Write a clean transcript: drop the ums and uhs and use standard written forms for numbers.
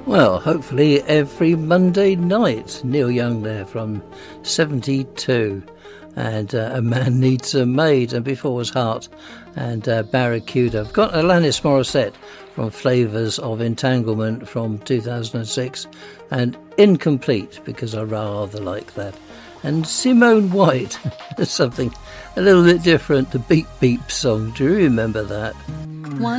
Well, hopefully every Monday night. Neil Young there from 72. And A Man Needs a Maid, and before was Heart and Barracuda. I've got Alanis Morissette from Flavours of Entanglement from 2006, and Incomplete, because I rather like that. And Simone White, something a little bit different, the Beep Beep song. Do you remember that?